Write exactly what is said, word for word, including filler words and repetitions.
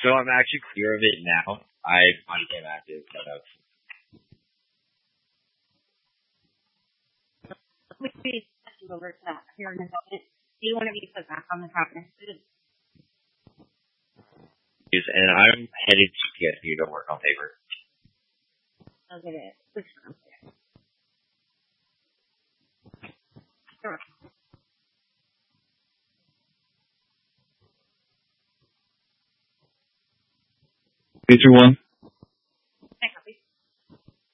So I'm actually clear of it now. I became active. But, uh, Which is over to that here in a moment. Do you want to be put back on the top next to it? and I'm headed to P S P to work on paper. I'll get it. Which one? Sure. Three, two, one.